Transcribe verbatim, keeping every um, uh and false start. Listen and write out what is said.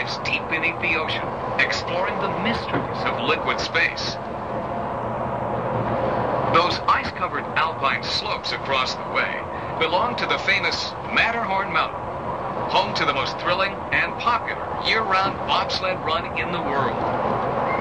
dives deep beneath the ocean, exploring the mysteries of liquid space. Those ice-covered alpine slopes across the way belong to the famous Matterhorn Mountain, home to the most thrilling and popular year-round bobsled run in the world.